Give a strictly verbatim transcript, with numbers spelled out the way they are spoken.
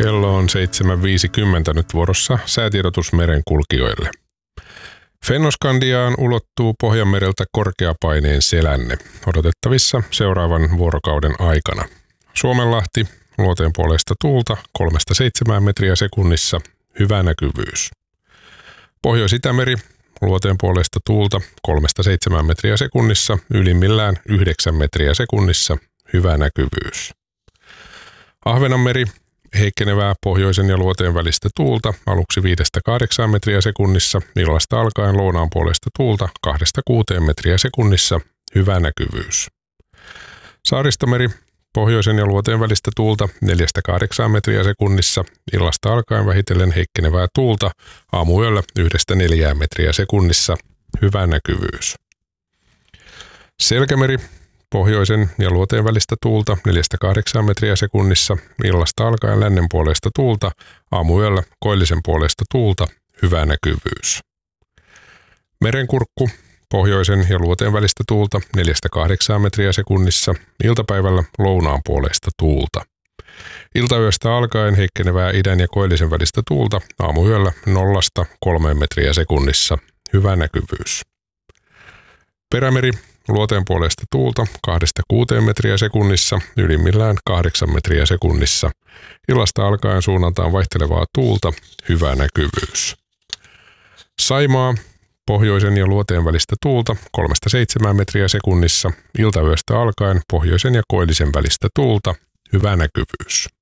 Kello on seitsemän viisikymmentä nyt vuorossa säätiedotus merenkulkijoille. Fennoskandiaan ulottuu Pohjanmereltä korkeapaineen selänne, odotettavissa seuraavan vuorokauden aikana. Suomenlahti, luoteen puolesta tuulta kolmesta seitsemään metriä sekunnissa, hyvä näkyvyys. Pohjois-Itämeri, luoteen puolesta tuulta kolmesta seitsemään metriä sekunnissa, ylimmillään yhdeksän metriä sekunnissa, hyvä näkyvyys. Ahvenanmeri, heikkenevää pohjoisen ja luoteen välistä tuulta, aluksi viidestä kahdeksaan metriä sekunnissa, illasta alkaen lounaan puolesta tuulta kahdesta kuuteen metriä sekunnissa, hyvä näkyvyys. Saaristomeri, pohjoisen ja luoteen välistä tuulta neljästä kahdeksaan metriä sekunnissa, illasta alkaen vähitellen heikkenevää tuulta, aamuyöllä yhdestä neljään metriä sekunnissa, hyvä näkyvyys. Selkämeri, pohjoisen ja luoteen välistä tuulta neljästä kahdeksaan metriä sekunnissa, illasta alkaen lännen puolesta tuulta, aamuyöllä koillisen puolesta tuulta, hyvä näkyvyys. Merenkurkku, pohjoisen ja luoteen välistä tuulta neljästä kahdeksaan metriä sekunnissa, iltapäivällä lounaan puolesta tuulta. Iltayöstä alkaen heikkenevää idän ja koillisen välistä tuulta, aamuyöllä nollasta kolmeen metriä sekunnissa, hyvä näkyvyys. Perämeri, luoteen puolesta tuulta kahdesta kuuteen metriä sekunnissa, ylimmillään kahdeksan metriä sekunnissa. Illasta alkaen suunnaltaan vaihtelevaa tuulta, hyvä näkyvyys. Saimaa, pohjoisen ja luoteen välistä tuulta kolmesta seitsemään metriä sekunnissa, iltayöstä alkaen pohjoisen ja koillisen välistä tuulta, hyvä näkyvyys.